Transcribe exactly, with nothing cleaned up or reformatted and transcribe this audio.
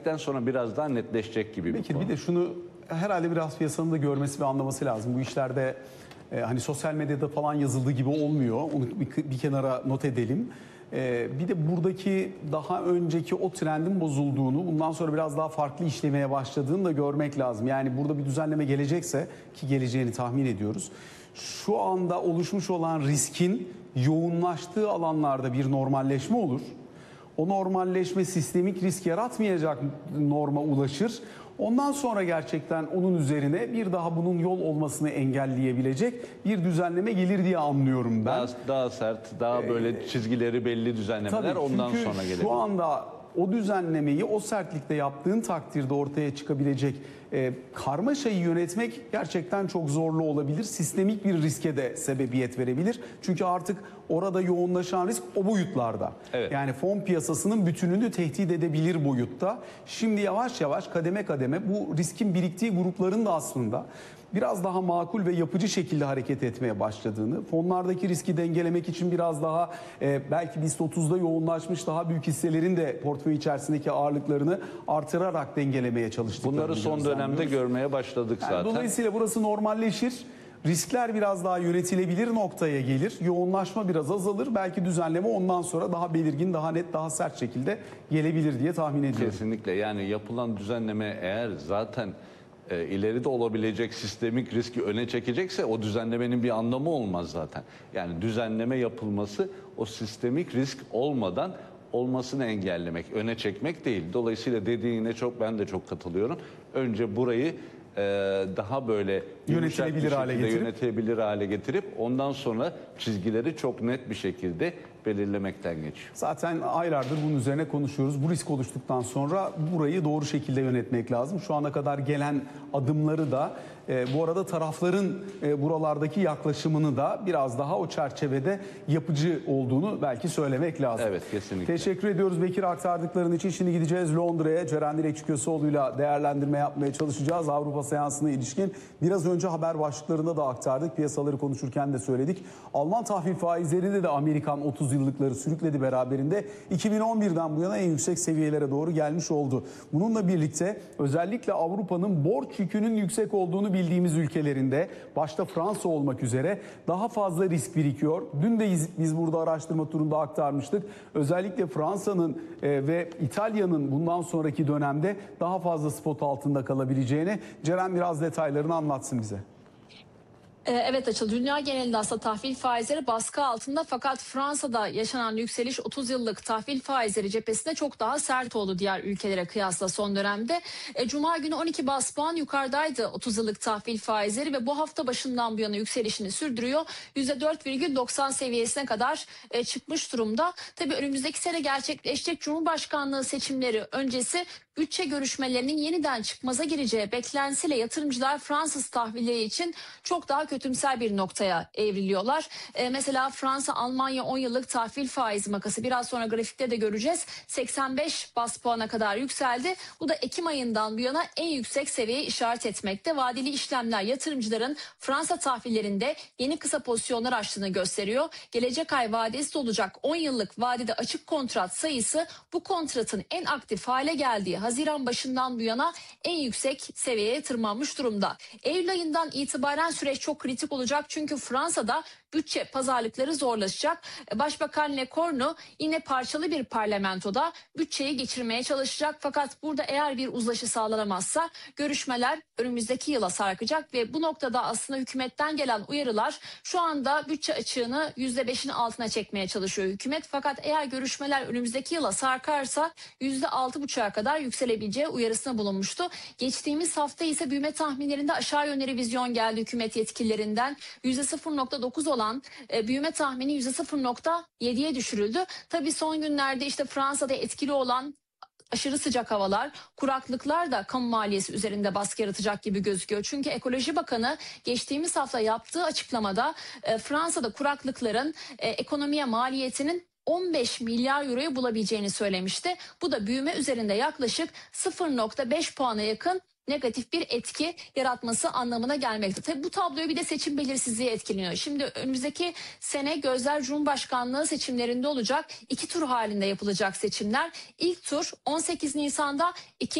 geldikten sonra biraz daha netleşecek gibi. Peki bir de şunu herhalde biraz piyasanın da görmesi ve anlaması lazım. Bu işlerde e, hani sosyal medyada falan yazıldığı gibi olmuyor. Onu bir, bir kenara not edelim. E, bir de buradaki daha önceki o trendin bozulduğunu, bundan sonra biraz daha farklı işlemeye başladığını da görmek lazım. Yani burada bir düzenleme gelecekse, ki geleceğini tahmin ediyoruz, şu anda oluşmuş olan riskin yoğunlaştığı alanlarda bir normalleşme olur. O normalleşme sistemik risk yaratmayacak norma ulaşır. Ondan sonra gerçekten onun üzerine bir daha bunun yol olmasını engelleyebilecek bir düzenleme gelir diye anlıyorum ben. Daha, daha sert, daha böyle çizgileri belli düzenlemeler Tabii, ondan çünkü sonra gelir. şu anda o düzenlemeyi o sertlikte yaptığın takdirde ortaya çıkabilecek e, karmaşayı yönetmek gerçekten çok zorlu olabilir. Sistemik bir riske de sebebiyet verebilir. Çünkü artık orada yoğunlaşan risk o boyutlarda. Evet. Yani fon piyasasının bütününü tehdit edebilir boyutta. Şimdi yavaş yavaş kademe kademe bu riskin biriktiği grupların da aslında biraz daha makul ve yapıcı şekilde hareket etmeye başladığını, fonlardaki riski dengelemek için biraz daha e, belki BIST otuzda yoğunlaşmış daha büyük hisselerin de portföy içerisindeki ağırlıklarını artırarak dengelemeye çalıştıklarını Bunları son dönemde görmeye başladık yani zaten. Dolayısıyla burası normalleşir. Riskler biraz daha yönetilebilir noktaya gelir. Yoğunlaşma biraz azalır. Belki düzenleme ondan sonra daha belirgin, daha net, daha sert şekilde gelebilir diye tahmin ediyorum. Kesinlikle. Yani yapılan düzenleme eğer zaten e, ileride olabilecek sistemik riski öne çekecekse o düzenlemenin bir anlamı olmaz zaten. Yani düzenleme yapılması o sistemik risk olmadan olmasını engellemek, öne çekmek değil. Dolayısıyla dediğine çok ben de çok katılıyorum. Önce burayı e, daha böyle yumuşak bir Yönetilebilir hale şekilde getirip. yönetebilir hale getirip ondan sonra çizgileri çok net bir şekilde belirlemekten geçiyor. Zaten aylardır bunun üzerine konuşuyoruz. Bu risk oluştuktan sonra burayı doğru şekilde yönetmek lazım. Şu ana kadar gelen adımları da e, bu arada tarafların e, buralardaki yaklaşımını da biraz daha o çerçevede yapıcı olduğunu belki söylemek lazım. Evet, kesinlikle. Teşekkür ediyoruz Bekir aktardıkların için. Şimdi gideceğiz Londra'ya. Ceren Dilek Çıkıyorsoğlu'yla değerlendirme yapmaya çalışacağız. Avrupa seansına ilişkin biraz önce haber başlıklarında da aktardık. Piyasaları konuşurken de söyledik. Alman tahvil faizlerinde de Amerikan otuz yıllıkları sürükledi beraberinde. iki bin on birden bu yana en yüksek seviyelere doğru gelmiş oldu. Bununla birlikte özellikle Avrupa'nın borç yükünün yüksek olduğunu bildiğimiz ülkelerinde başta Fransa olmak üzere daha fazla risk birikiyor. Dün de biz burada araştırma turunda aktarmıştık. Özellikle Fransa'nın e, ve İtalya'nın bundan sonraki dönemde daha fazla spot altında kalabileceğini. Ceren biraz detaylarını anlatsın bize. Evet Açıl, dünya genelinde aslında tahvil faizleri baskı altında, fakat Fransa'da yaşanan yükseliş otuz yıllık tahvil faizleri cephesinde çok daha sert oldu diğer ülkelere kıyasla son dönemde. E, Cuma günü on iki bas puan yukarıdaydı otuz yıllık tahvil faizleri ve bu hafta başından bu yana yükselişini sürdürüyor. yüzde dört virgül doksan seviyesine kadar e, çıkmış durumda. Tabii önümüzdeki sene gerçekleşecek Cumhurbaşkanlığı seçimleri öncesi bütçe görüşmelerinin yeniden çıkmaza gireceği beklensiyle yatırımcılar Fransız tahvilleri için çok daha kötümser bir noktaya evriliyorlar. Ee, mesela Fransa-Almanya on yıllık tahvil faiz makası biraz sonra grafikte de göreceğiz. seksen beş bas puana kadar yükseldi. Bu da Ekim ayından bu yana en yüksek seviyeye işaret etmekte. Vadeli işlemler yatırımcıların Fransa tahvillerinde yeni kısa pozisyonlar açtığını gösteriyor. Gelecek ay vadesi olacak on yıllık vadede açık kontrat sayısı bu kontratın en aktif hale geldiği Haziran başından bu yana en yüksek seviyeye tırmanmış durumda. Eylül ayından itibaren süreç çok kritik olacak çünkü Fransa'da bütçe pazarlıkları zorlaşacak. Başbakan Lecornu yine parçalı bir parlamentoda bütçeyi geçirmeye çalışacak, fakat burada eğer bir uzlaşı sağlanamazsa görüşmeler önümüzdeki yıla sarkacak ve bu noktada aslında hükümetten gelen uyarılar şu anda bütçe açığını yüzde beşin altına çekmeye çalışıyor hükümet, fakat eğer görüşmeler önümüzdeki yıla sarkarsa yüzde altı buçuğa kadar yükselebileceği uyarısına bulunmuştu. Geçtiğimiz hafta ise büyüme tahminlerinde aşağı yönlü revizyon geldi hükümet yetkililerinden. yüzde sıfır virgül dokuz olan e, büyüme tahmini yüzde sıfır virgül yediye düşürüldü. Tabii son günlerde işte Fransa'da etkili olan aşırı sıcak havalar, kuraklıklar da kamu maliyesi üzerinde baskı yaratacak gibi gözüküyor. Çünkü Ekoloji Bakanı geçtiğimiz hafta yaptığı açıklamada e, Fransa'da kuraklıkların e, ekonomiye maliyetinin on beş milyar euroyu bulabileceğini söylemişti. Bu da büyüme üzerinde yaklaşık sıfır virgül beş puana yakın negatif bir etki yaratması anlamına gelmekte. Tabii bu tabloyu bir de seçim belirsizliği etkiliyor. Şimdi önümüzdeki sene gözler Cumhurbaşkanlığı seçimlerinde olacak. İki tur halinde yapılacak seçimler. İlk tur on sekiz Nisan'da, ikinci